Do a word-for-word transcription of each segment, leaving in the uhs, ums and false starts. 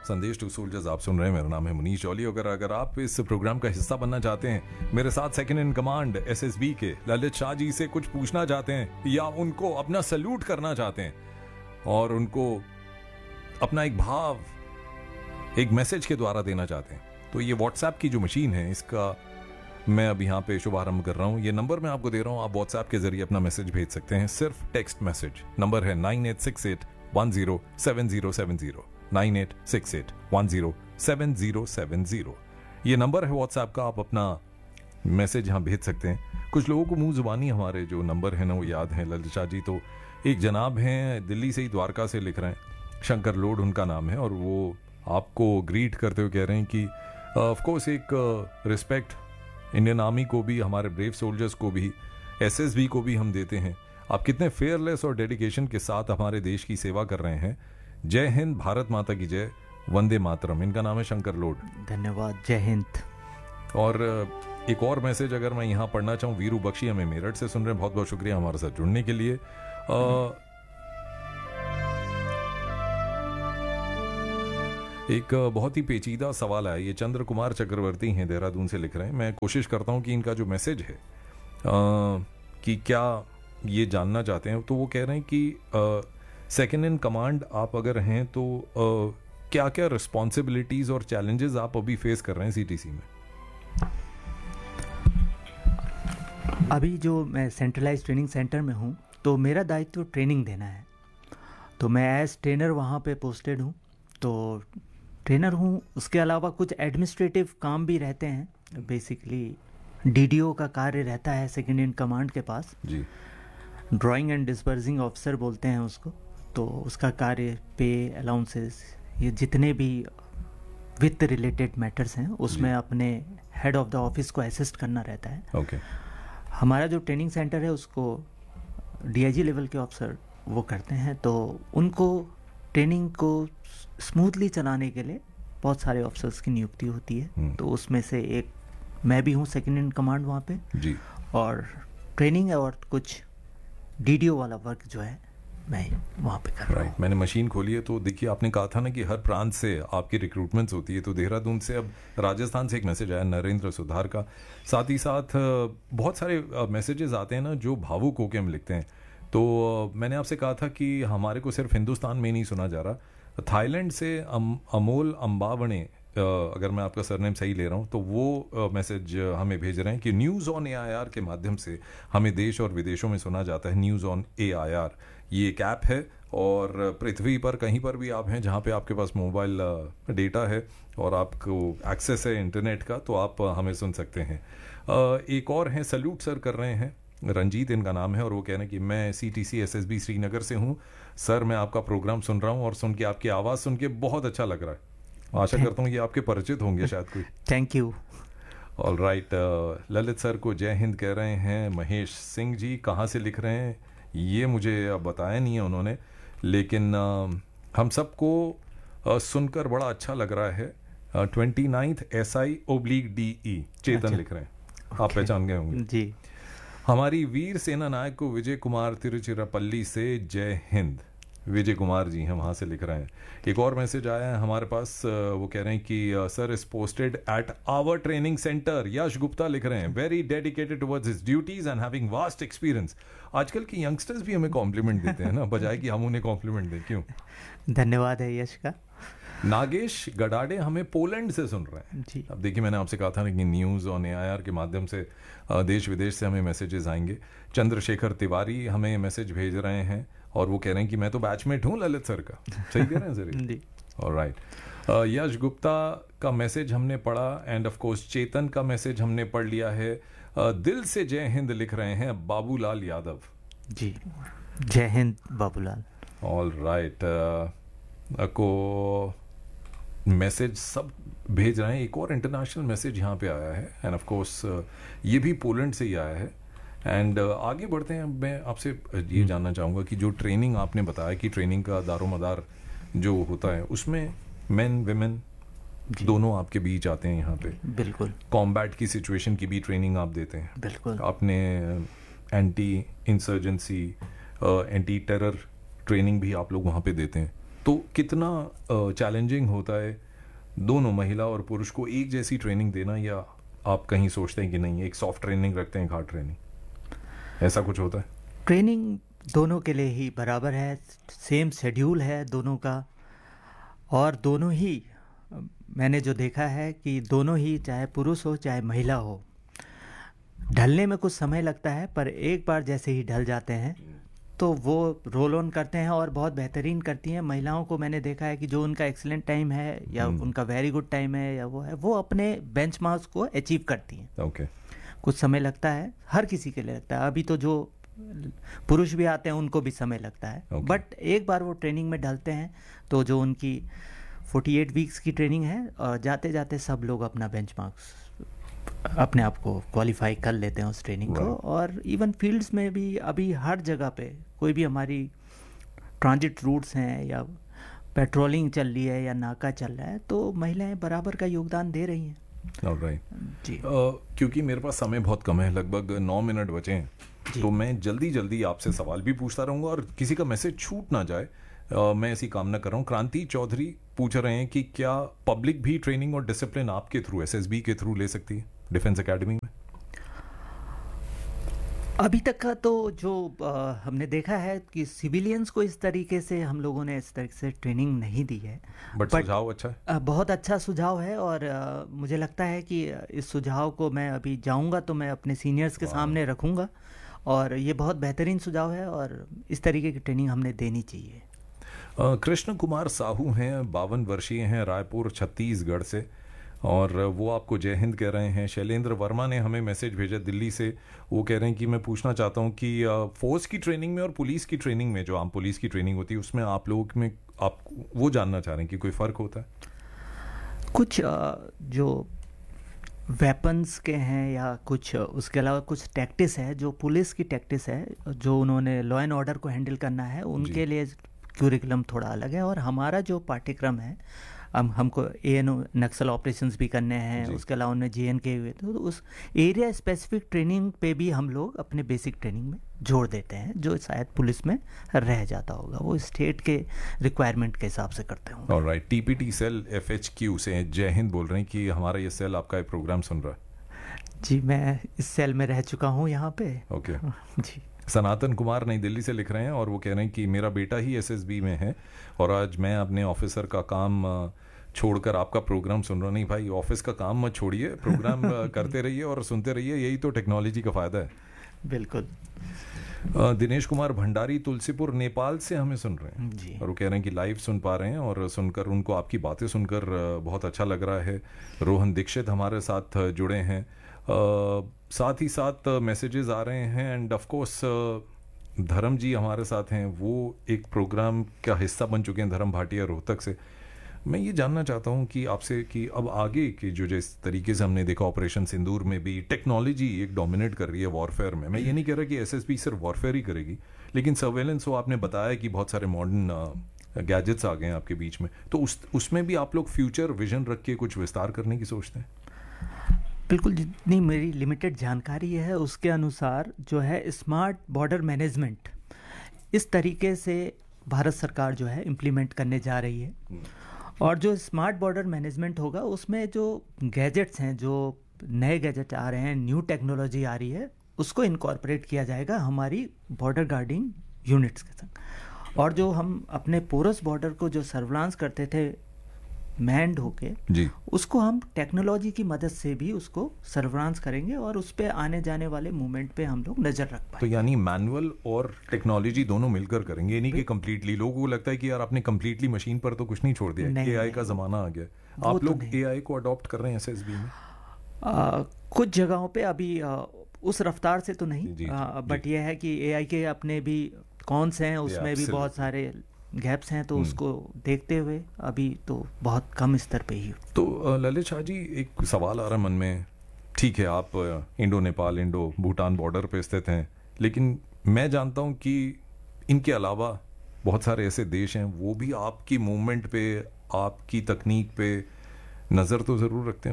संदेश to soldiers आप सुन रहे हैं। मेरा नाम है मुनीश औली। अगर अगर आप इस प्रोग्राम का हिस्सा बनना चाहते हैं, मेरे साथ सेकंड इन कमांड एसएसबी के ललित शाह जी से कुछ पूछना चाहते हैं या उनको अपना सैल्यूट करना चाहते हैं और उनको अपना एक भाव एक मैसेज के द्वारा देना चाहते हैं, तो ये व्हाट्सएप की जो मशीन है इसका मैं अब यहाँ पे शुभारंभ कर रहा हूँ। ये नंबर मैं आपको दे रहा हूँ, आप व्हाट्सएप के जरिए अपना मैसेज भेज सकते हैं, सिर्फ टेक्स्ट मैसेज। नंबर है nine eight six eight one zero seven zero seven zero, nine eight six eight one zero seven zero seven zero. ये नंबर है व्हाट्सएप का, आप अपना मैसेज यहाँ भेज सकते हैं। कुछ लोगों को मुंह जुबानी हमारे जो नंबर है ना वो याद है ललित शाह जी। तो एक जनाब हैं दिल्ली से ही, द्वारका से लिख रहे हैं, शंकर लोड उनका नाम है, और वो आपको ग्रीट करते हुए कह रहे हैं कि ऑफ कोर्स एक रिस्पेक्ट इंडियन आर्मी को भी, हमारे ब्रेव सोल्जर्स को भी, एसएसबी को भी हम देते हैं। आप कितने फेयरलेस और डेडिकेशन के साथ हमारे देश की सेवा कर रहे हैं। जय हिंद, भारत माता की जय, वंदे मातरम। इनका नाम है शंकर लोड। धन्यवाद, जय हिंद। और एक और मैसेज अगर मैं यहाँ पढ़ना चाहूँ, वीरू बख्शी हमें मेरठ से सुन रहे हैं, बहुत बहुत शुक्रिया हमारे साथ जुड़ने के लिए। आ, एक बहुत ही पेचीदा सवाल है, ये चंद्र कुमार चक्रवर्ती हैं, देहरादून से लिख रहे हैं। मैं कोशिश करता हूँ कि इनका जो मैसेज है आ, कि क्या ये जानना चाहते हैं। तो वो कह रहे हैं कि सेकंड इन कमांड आप अगर हैं तो आ, क्या क्या रिस्पॉन्सिबिलिटीज और चैलेंजेस आप अभी फेस कर रहे हैं सीटीसी में? अभी जो मैं सेंट्रलाइज ट्रेनिंग सेंटर में हूँ, तो मेरा दायित्व तो ट्रेनिंग देना है। तो मैं एज ट्रेनर वहाँ पे पोस्टेड हूँ, तो ट्रेनर हूँ। उसके अलावा कुछ एडमिनिस्ट्रेटिव काम भी रहते हैं। बेसिकली डीडीओ का कार्य रहता है सेकंड इन कमांड के पास जी, ड्राइंग एंड डिस्पर्सिंग ऑफिसर बोलते हैं उसको। तो उसका कार्य पे, अलाउंसेस, ये जितने भी वित्त रिलेटेड मैटर्स हैं उसमें अपने हेड ऑफ द ऑफिस को असिस्ट करना रहता है। ओके। हमारा जो ट्रेनिंग सेंटर है उसको डीआईजी लेवल के ऑफिसर वो करते हैं, तो उनको ट्रेनिंग को स्मूथली चलाने के लिए बहुत सारे ऑफिसर्स की नियुक्ति होती है। तो उसमें से एक मैं भी हूँ सेकंड इन कमांड वहाँ पे जी। और ट्रेनिंग और कुछ डीडीओ वाला वर्क जो है मैं वहाँ पे कर रहा हूँ। मैंने मशीन खोली है, तो देखिए आपने कहा था ना कि हर प्रांत से आपकी रिक्रूटमेंट्स होती है। तो देहरादून से, अब राजस्थान से एक मैसेज आया नरेंद्र सुधार का। साथ ही साथ बहुत सारे मैसेजेस आते हैं ना जो भावुक होकर हम लिखते हैं। तो मैंने आपसे कहा था कि हमारे को सिर्फ हिंदुस्तान में नहीं सुना जा रहा। थाईलैंड से अम, अमोल अम्बावणे, अगर मैं आपका सरनेम सही ले रहा हूँ, तो वो मैसेज हमें भेज रहे हैं कि news on A I R के माध्यम से हमें देश और विदेशों में सुना जाता है। News on A I R ये एक ऐप है, और पृथ्वी पर कहीं पर भी आप हैं जहाँ पे आपके पास मोबाइल डेटा है और आपको एक्सेस है इंटरनेट का, तो आप हमें सुन सकते हैं। एक और हैं, सल्यूट सर कर रहे हैं, रंजीत इनका नाम है, और वो कह रहे हैं कि मैं सीटीसी एसएसबी श्रीनगर से हूँ सर, मैं आपका प्रोग्राम सुन रहा हूँ और सुन के आपकी आवाज़ सुन के बहुत अच्छा लग रहा है। आशा करता हूँ ये आपके परिचित होंगे शायद कोई। Thank you. All right, Lalit sir को जय हिंद कह रहे हैं महेश सिंह जी। कहाँ से लिख रहे हैं ये मुझे अब बताया नहीं है उन्होंने, लेकिन uh, हम सबको uh, सुनकर बड़ा अच्छा लग रहा है। Twenty ninth S I oblique D E चेतन अच्छा। लिख रहे हैं, आप okay. पहचान गए होंगे जी। हमारी वीर सेना नायक को विजय कुमार तिरुचिरापल्ली से जय हिंद। विजय कुमार जी हम वहाँ से लिख रहे हैं। एक और मैसेज आया है हमारे पास, वो कह रहे हैं कि sir is posted at our training centre. यश गुप्ता लिख रहे हैं, very dedicated towards his duties and having vast experience. आजकल के यंगस्टर्स भी हमें कॉम्प्लीमेंट देते हैं ना, बजाय कि हम उन्हें कॉम्प्लीमेंट दें। क्यों? धन्यवाद है यश का। नागेश गडाडे हमें पोलैंड से सुन रहे हैं जी। अब देखिए मैंने आपसे कहा था कि news on A I R के माध्यम से देश विदेश से हमें मैसेजेस आएंगे। चंद्रशेखर तिवारी हमें मैसेज भेज रहे हैं और वो कह रहे हैं कि मैं तो बैचमेट हूँ ललित सर का। सही कह रहे हैं सर? ऑलराइट। यश गुप्ता का मैसेज हमने पढ़ा, एंड ऑफ कोर्स चेतन का मैसेज हमने पढ़ लिया है। uh, दिल से जय हिंद लिख रहे हैं बाबूलाल यादव जी। जय हिंद बाबूलाल। ऑल राइट, को मैसेज सब भेज रहे हैं। एक और इंटरनेशनल मैसेज यहाँ पे आया है, एंड ऑफ कोर्स ये भी पोलैंड से ही आया है। एंड uh, आगे बढ़ते हैं। मैं आपसे ये जानना चाहूँगा कि जो ट्रेनिंग आपने बताया कि ट्रेनिंग का दारोमदार जो होता है उसमें मेन विमेन दोनों आपके बीच आते हैं यहाँ पे। बिल्कुल। कॉम्बैट की सिचुएशन की भी ट्रेनिंग आप देते हैं। बिल्कुल। आपने anti insurgency, anti terror training भी आप लोग वहाँ पे देते हैं। तो कितना चैलेंजिंग होता है दोनों महिला और पुरुष को एक जैसी ट्रेनिंग देना, या आप कहीं सोचते हैं कि नहीं एक सॉफ्ट ट्रेनिंग रखते हैं, एक हार्ड ट्रेनिंग, ऐसा कुछ होता है? ट्रेनिंग दोनों के लिए ही बराबर है, सेम शेड्यूल है दोनों का, और दोनों ही मैंने जो देखा है कि दोनों ही, चाहे पुरुष हो चाहे महिला हो, ढलने में कुछ समय लगता है, पर एक बार जैसे ही ढल जाते हैं तो वो रोल ऑन करते हैं और बहुत बेहतरीन करती हैं। महिलाओं को मैंने देखा है कि जो उनका एक्सीलेंट टाइम है या उनका वेरी गुड टाइम है या वो है, वो अपने बेंचमार्क्स को अचीव करती हैं। ओके, कुछ समय लगता है, हर किसी के लिए लगता है। अभी तो जो पुरुष भी आते हैं उनको भी समय लगता है, Okay. बट एक बार वो ट्रेनिंग में ढलते हैं तो जो उनकी अड़तालीस वीक्स की ट्रेनिंग है, और जाते जाते सब लोग अपना बेंचमार्क्स अपने आप को क्वालिफाई कर लेते हैं उस ट्रेनिंग को। और इवन फील्ड्स में भी अभी हर जगह पे कोई भी हमारी ट्रांजिट रूट्स हैं या पेट्रोलिंग चल रही है या नाका चल रहा है, तो महिलाएं बराबर का योगदान दे रही हैं। ऑलराइट जी, uh, क्योंकि मेरे पास समय बहुत कम है, लगभग नौ मिनट बचे हैं, तो मैं जल्दी जल्दी आपसे सवाल भी पूछता रहूंगा और किसी का मैसेज छूट ना जाए, uh, मैं ऐसी कामना कर रहा हूँ। क्रांति चौधरी पूछ रहे हैं कि क्या पब्लिक भी ट्रेनिंग और डिसिप्लिन आपके थ्रू, एसएसबी के थ्रू ले सकती है डिफेंस एकेडमी में? अभी तक का तो जो आ, हमने देखा है कि सिविलियंस को इस तरीके से हम लोगों ने इस तरीके से ट्रेनिंग नहीं दी है, बट सुझाव अच्छा है, आ, बहुत अच्छा सुझाव है। और आ, मुझे लगता है कि इस सुझाव को मैं अभी जाऊंगा तो मैं अपने सीनियर्स के सामने रखूंगा, और ये बहुत बेहतरीन सुझाव है और इस तरीके की ट्रेनिंग हमने देनी चाहिए। कृष्ण कुमार साहू हैं, बावन वर्षीय हैं, रायपुर छत्तीसगढ़ से, और वो आपको जय हिंद कह रहे हैं। शैलेंद्र वर्मा ने हमें मैसेज भेजा दिल्ली से, वो कह रहे हैं कि मैं पूछना चाहता हूं कि फोर्स की ट्रेनिंग में और पुलिस की ट्रेनिंग में, जो आम पुलिस की ट्रेनिंग होती है, उसमें आप लोग में आप वो जानना चाह रहे हैं कि कोई फ़र्क होता है? कुछ जो वेपन्स के हैं या कुछ उसके अलावा कुछ टैक्टिस है, जो पुलिस की टैक्टिस है, जो उन्होंने लॉ एंड ऑर्डर को हैंडल करना है, उनके लिए क्यूरिकुलम थोड़ा अलग है। और हमारा जो पाठ्यक्रम है, हम हमको A N O Naxal operations भी करने हैं, उसके अलावा उनमें जे एन के हुए, तो उस एरिया स्पेसिफिक ट्रेनिंग पे भी हम लोग अपने बेसिक ट्रेनिंग में जोड़ देते हैं, जो शायद पुलिस में रह जाता होगा, वो स्टेट के रिक्वायरमेंट के हिसाब से करते होंगे। Alright, TPT cell F H Q से जय हिंद बोल रहे हैं कि हमारा ये सेल आपका ये प्रोग्राम सुन रहा है। जी, मैं इस सेल में रह चुका हूँ यहाँ पे। ओके जी। सनातन कुमार नई दिल्ली से लिख रहे हैं और वो कह रहे हैं कि मेरा बेटा ही एसएसबी में है और आज मैं अपने ऑफिसर का काम छोड़कर आपका प्रोग्राम सुन रहा। नहीं भाई, ऑफिस का काम मत छोड़िए, प्रोग्राम करते रहिए और सुनते रहिए, यही तो टेक्नोलॉजी का फायदा है। बिल्कुल। दिनेश कुमार भंडारी तुलसीपुर नेपाल से हमें सुन रहे हैं जी। और वो कह रहे हैं कि लाइव सुन पा रहे हैं और सुनकर उनको आपकी बातें सुनकर बहुत अच्छा लग रहा है। रोहन दीक्षित हमारे साथ जुड़े हैं, Uh, साथ ही साथ मैसेजेस आ रहे हैं एंड ऑफ कोर्स धर्म जी हमारे साथ हैं, वो एक प्रोग्राम का हिस्सा बन चुके हैं, धर्म भाटिया रोहतक से। मैं ये जानना चाहता हूँ कि आपसे कि अब आगे की जो जिस तरीके से हमने देखा ऑपरेशन सिंदूर में भी टेक्नोलॉजी एक डोमिनेट कर रही है वॉरफेयर में। मैं ये नहीं कह रहा कि एसएसबी सिर्फ वॉरफेयर ही करेगी, लेकिन सर्वेलेंस, वो आपने बताया कि बहुत सारे मॉडर्न गैजेट्स आ गए हैं आपके बीच में, तो उस उसमें भी आप लोग फ्यूचर विजन रख के कुछ विस्तार करने की सोचते हैं? बिल्कुल, जितनी मेरी लिमिटेड जानकारी है उसके अनुसार जो है स्मार्ट बॉर्डर मैनेजमेंट इस तरीके से भारत सरकार जो है इम्प्लीमेंट करने जा रही है। और जो स्मार्ट बॉर्डर मैनेजमेंट होगा उसमें जो गैजेट्स हैं, जो नए गैजेट आ रहे हैं, न्यू टेक्नोलॉजी आ रही है, उसको इनकॉर्पोरेट किया जाएगा हमारी बॉर्डर गार्डिंग यूनिट्स के साथ। और जो हम अपने पोरस बॉर्डर को जो सर्विलांस करते थे मैंड होके जी, उसको हम टेक्नोलॉजी की मदद से भी उसको सर्विलांस करेंगे और उस पे आने जाने वाले मूवमेंट पे हम लोग नजर रख पाएंगे। तो यानी मैनुअल और टेक्नोलॉजी दोनों मिलकर करेंगे, नहीं कि कंप्लीटली। लोगों को लगता है कि यार आपने कंप्लीटली मशीन पर तो कुछ नहीं छोड़ दिया, एआई का जमाना आ गया। आप लोग एआई को अडॉप्ट कर रहे हैं एसएसबी में? आ, कुछ जगहों पे अभी आ, उस रफ्तार से तो नहीं, बट यह है कि एआई के अपने भी कौन से हैं, उसमें भी बहुत सारे गैप्स हैं, तो उसको देखते हुए अभी तो बहुत कम स्तर पे ही। तो ललित शाह जी, एक सवाल आ रहा है मन में। ठीक है, आप Indo Nepal, Indo Bhutan border पे स्थित हैं, लेकिन मैं जानता हूं कि इनके अलावा बहुत सारे ऐसे देश हैं, वो भी आपकी मूवमेंट पे, आपकी तकनीक पे नज़र तो ज़रूर रखते होंगे।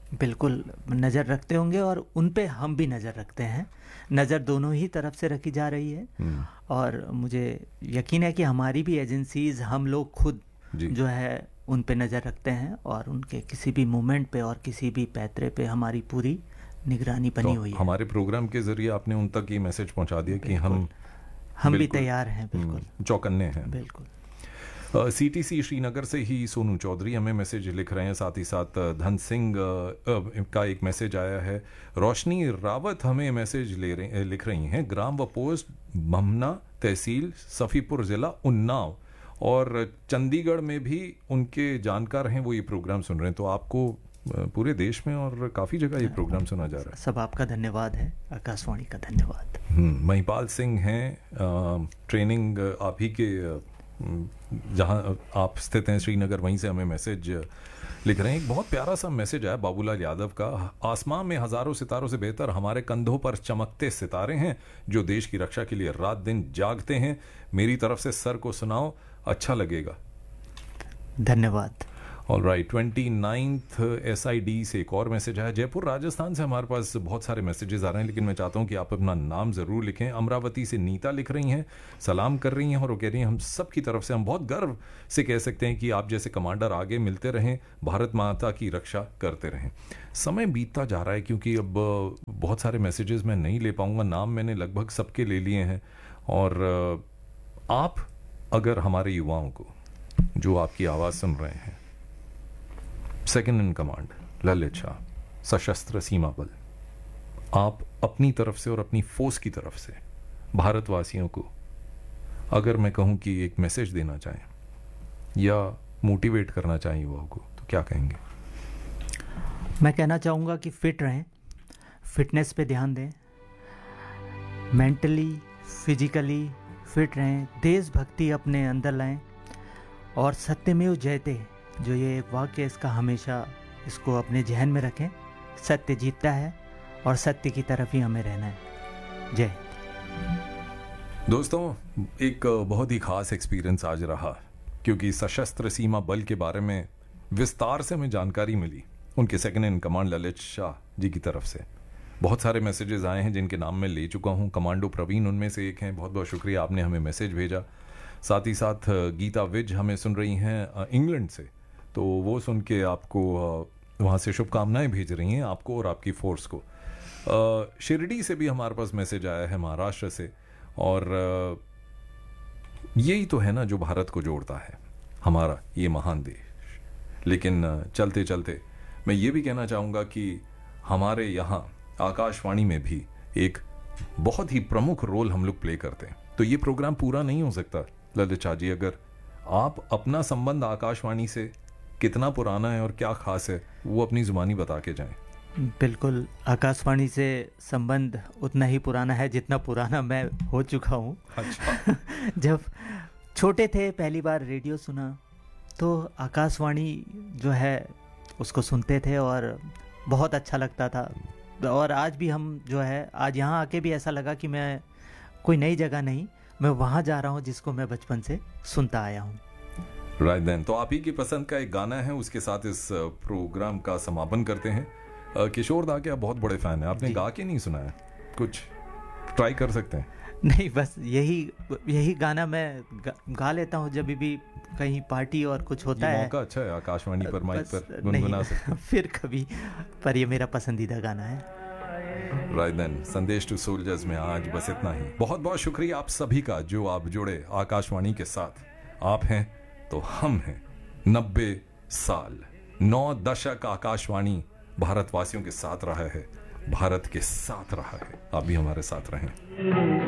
बिल्कुल नज़र रखते होंगे, और उन पे हम भी नज़र रखते हैं। नज़र दोनों ही तरफ से रखी जा रही है, और मुझे यकीन है कि हमारी भी एजेंसीज़, हम लोग खुद जो है उन पे नज़र रखते हैं, और उनके किसी भी मूवमेंट पे और किसी भी पैतरे पे हमारी पूरी निगरानी बनी तो हुई है। हमारे प्रोग्राम के जरिए आपने उन तक ये मैसेज पहुंचा दिया कि हम हम भी तैयार हैं, बिल्कुल चौकन्ने हैं। बिल्कुल। सीटीसी श्रीनगर से ही सोनू चौधरी हमें मैसेज लिख रहे हैं, साथ ही साथ धन सिंह का एक मैसेज आया है। रोशनी रावत हमें मैसेज ले रहे लिख रही हैं, ग्राम व पोस्ट बमना, तहसील सफ़ीपुर, ज़िला उन्नाव, और चंडीगढ़ में भी उनके जानकार हैं, वो ये प्रोग्राम सुन रहे हैं। तो आपको पूरे देश में और काफ़ी जगह ये प्रोग्राम सुना जा रहा है। सब आपका धन्यवाद है, आकाशवाणी का धन्यवाद। महिपाल सिंह हैं, ट्रेनिंग आप ही के जहां आप स्थित हैं श्रीनगर, वहीं से हमें मैसेज लिख रहे हैं। एक बहुत प्यारा सा मैसेज आया बाबूलाल यादव का। आसमां में हजारों सितारों से बेहतर हमारे कंधों पर चमकते सितारे हैं जो देश की रक्षा के लिए रात दिन जागते हैं। मेरी तरफ से सर को सुनाओ, अच्छा लगेगा। धन्यवाद। All right, twenty ninth S I D से एक और मैसेज आया। जयपुर राजस्थान से हमारे पास बहुत सारे मैसेजेस आ रहे हैं, लेकिन मैं चाहता हूं कि आप अपना नाम ज़रूर लिखें। अमरावती से नीता लिख रही हैं, सलाम कर रही हैं, और वो कह रही हैं हम सब की तरफ से हम बहुत गर्व से कह सकते हैं कि आप जैसे कमांडर आगे मिलते रहें, भारत माता की रक्षा करते रहें। समय बीतता जा रहा है, क्योंकि अब बहुत सारे मैसेजेस मैं नहीं ले पाऊँगा। नाम मैंने लगभग सबके ले लिए हैं, और आप अगर हमारे युवाओं को, जो आपकी आवाज़ सुन रहे हैं, second in command Lalit Shah, सशस्त्र सीमा बल, आप अपनी तरफ से और अपनी फोर्स की तरफ से भारतवासियों को अगर मैं कहूं कि एक मैसेज देना चाहें या मोटिवेट करना चाहें युवाओं को, तो क्या कहेंगे? मैं कहना चाहूँगा कि फिट रहें, फिटनेस पे ध्यान दें, मेंटली फिजिकली फिट रहें, देशभक्ति अपने अंदर लाएं, और सत्यमेव जयते जो ये एक वाक्य, इसका हमेशा इसको अपने जहन में रखें। सत्य जीतता है, और सत्य की तरफ ही हमें रहना है। जय। दोस्तों, एक बहुत ही खास एक्सपीरियंस आज रहा, क्योंकि सशस्त्र सीमा बल के बारे में विस्तार से हमें जानकारी मिली उनके second in command Lalit Shah ji की तरफ से। बहुत सारे मैसेजेस आए हैं जिनके नाम मैं ले चुका हूं। कमांडो प्रवीण उनमें से एक हैं, बहुत बहुत शुक्रिया, आपने हमें मैसेज भेजा। साथ ही साथ गीता विज हमें सुन रही हैं इंग्लैंड से, तो वो सुन के आपको वहाँ से शुभकामनाएं भेज रही हैं आपको और आपकी फोर्स को। शिरडी से भी हमारे पास मैसेज आया है, महाराष्ट्र से, और यही तो है ना जो भारत को जोड़ता है, हमारा ये महान देश। लेकिन चलते चलते मैं ये भी कहना चाहूँगा कि हमारे यहाँ आकाशवाणी में भी एक बहुत ही प्रमुख रोल हम लोग प्ले करते हैं। तो ये प्रोग्राम पूरा नहीं हो सकता ललित शाह जी अगर आप अपना संबंध आकाशवाणी से कितना पुराना है और क्या खास है वो अपनी जुबानी बता के जाएं। बिल्कुल, आकाशवाणी से संबंध उतना ही पुराना है जितना पुराना मैं हो चुका हूँ। अच्छा। जब छोटे थे पहली बार रेडियो सुना, तो आकाशवाणी जो है उसको सुनते थे और बहुत अच्छा लगता था। और आज भी हम जो है, आज यहाँ आके भी ऐसा लगा कि मैं कोई नई जगह नहीं, मैं वहाँ जा रहा हूँ जिसको मैं बचपन से सुनता आया हूँ। राइट देन, तो आप ही की पसंद का एक गाना है, उसके साथ इस प्रोग्राम का समापन करते हैं। किशोर दा के आप बहुत बड़े फैन हैं, आपने गा के नहीं सुनाया, कुछ ट्राई कर सकते हैं? नहीं, बस यही यही गाना मैं गा, गा लेता हूँ जब भी कहीं पार्टी और कुछ होता है। मौका अच्छा है, आकाशवाणी पर माइक पर गुनगुना सकते हैं। फिर कभी, पर ये मेरा पसंदीदा गाना है। राइट देन, संदेश टू सोल्जर्स में आज बस इतना ही। बहुत बहुत शुक्रिया आप सभी का जो आप जुड़े आकाशवाणी के साथ। आप हैं तो हम हैं। नब्बे साल, नौ दशक आकाशवाणी भारतवासियों के साथ रहा है, भारत के साथ रहा है। आप भी हमारे साथ रहें।